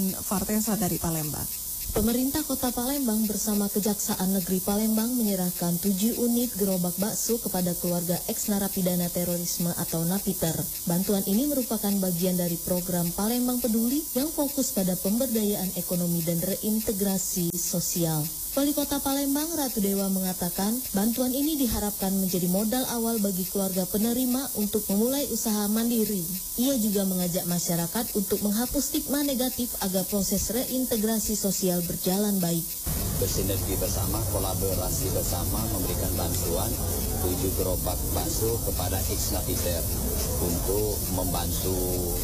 Fartesa dari Palembang. Pemerintah Kota Palembang bersama Kejaksaan Negeri Palembang menyerahkan 7 unit gerobak bakso kepada keluarga ex-narapidana terorisme atau napiter. Bantuan ini merupakan bagian dari program Palembang Peduli yang fokus pada pemberdayaan ekonomi dan reintegrasi sosial. Wali Kota Palembang Ratu Dewa mengatakan bantuan ini diharapkan menjadi modal awal bagi keluarga penerima untuk memulai usaha mandiri. Ia juga mengajak masyarakat untuk menghapus stigma negatif agar proses reintegrasi sosial berjalan baik. Bersinergi bersama, kolaborasi bersama, memberikan bantuan 7 gerobak bakso kepada ex-napiter untuk membantu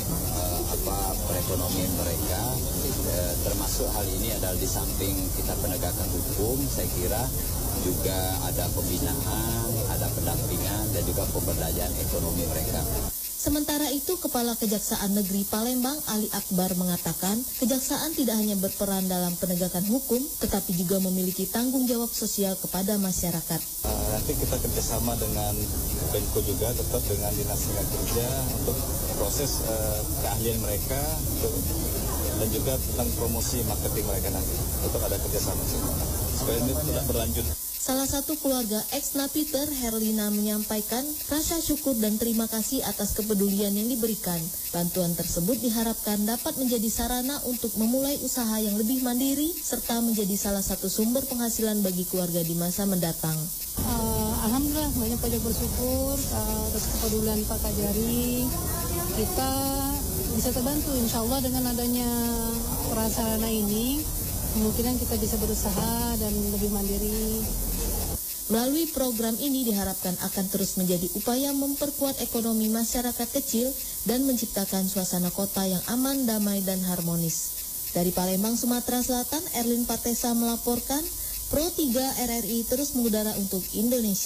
perekonomian mereka, termasuk hal ini adalah di samping kita penegakan hukum, saya kira juga ada pembinaan, ada pendampingan dan juga pemberdayaan ekonomi mereka. Sementara itu, Kepala Kejaksaan Negeri Palembang Ali Akbar mengatakan Kejaksaan tidak hanya berperan dalam penegakan hukum, tetapi juga memiliki tanggung jawab sosial kepada masyarakat. Nanti kita kerjasama dengan Menko juga, tetap dengan Dinas Tenaga Kerja untuk proses keahlian mereka dan juga tentang promosi marketing mereka nanti. Tetap ada kerjasama semua supaya ini tidak berlanjut. Salah satu keluarga ex-napiter, Herlina, menyampaikan rasa syukur dan terima kasih atas kepedulian yang diberikan. Bantuan tersebut diharapkan dapat menjadi sarana untuk memulai usaha yang lebih mandiri serta menjadi salah satu sumber penghasilan bagi keluarga di masa mendatang. Alhamdulillah banyak banyak bersyukur atas kepedulian Pak Kajari. Kita bisa terbantu insya Allah dengan adanya prasarana ini. Kemungkinan kita bisa berusaha dan lebih mandiri. Melalui program ini diharapkan akan terus menjadi upaya memperkuat ekonomi masyarakat kecil dan menciptakan suasana kota yang aman, damai, dan harmonis. Dari Palembang, Sumatera Selatan, Erlin Patesa melaporkan, Pro 3 RRI terus mengudara untuk Indonesia.